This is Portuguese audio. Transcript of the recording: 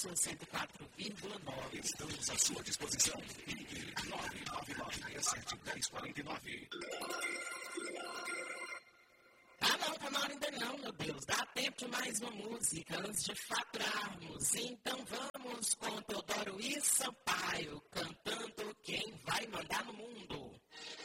Sucesso 104,9. Estamos à sua disposição. 999671049. Tá na hora ainda não, meu Deus. Dá tempo de mais uma música antes de faturarmos. Então vamos com Teodoro e Sampaio cantando Quem Vai Mandar no Mundo.